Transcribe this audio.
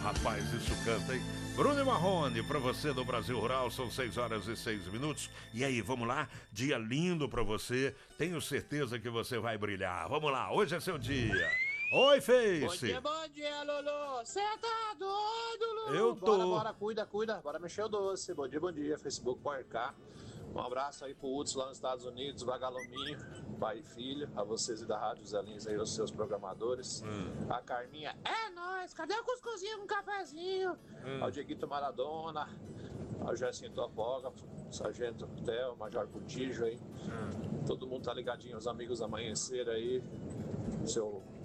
Rapaz, isso canta, hein? Bruno e Marrone, pra você do Brasil Rural, são 6 horas e 6 minutos. E aí, vamos lá? Dia lindo pra você. Tenho certeza que você vai brilhar. Vamos lá, hoje é seu dia. Oi, Face. Bom dia, Lulu. Você tá doido, Lulu? Eu tô. Bora, cuida. Bora mexer o doce. Bom dia, Facebook, pode cá. Um abraço aí pro Hudson lá nos Estados Unidos, Vagalominho, pai e filho, a vocês e da Rádio Zé Lins aí, os seus programadores. A Carminha, é nóis, cadê o cuscuzinho com cafezinho? Ao Dieguito Maradona, ao Jessinho Topógrafo, Sargento Theo, Major Putígio aí. Todo mundo tá ligadinho, os amigos amanhecer aí. Seu